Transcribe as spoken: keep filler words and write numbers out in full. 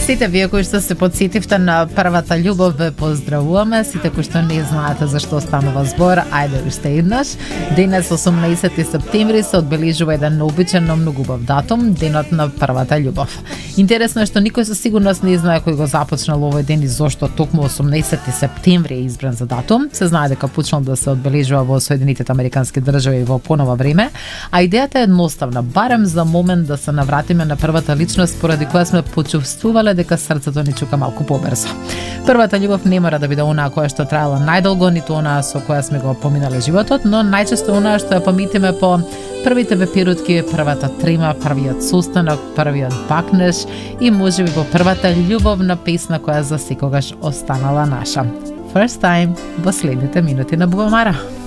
Сите вие кои што се подсетивте на првата љубов, ве поздравуваме. Сите кои што не знаете за што станува збор, ајде уште еднаш. Денес осумнаесети септември се одбележува еден необичен, но многу убав датум, денот на првата љубов. Интересно е што никој со сигурност не знае кој го започнал овој ден и зошто токму осумнаесети септември е избран за датум. Се знае дека почнал да се одбележува во Соединетите Американски држави во понова време, а идејата е едноставна, барем за момент да се навратиме на првата личност поради која сме почувствувале дека срцето ни чука малку побрзо. Првата љубов не мора да биде онаа која што траела најдолго, ниту онаа со која сме го поминале животот, но најчесто онаа што ја памтиме по првите вепирутки, првата трема, првиот состанок, првиот бакнеш и можеби по првата љубовна песна која за секогаш останала наша. First time во следните минути на Бубамара.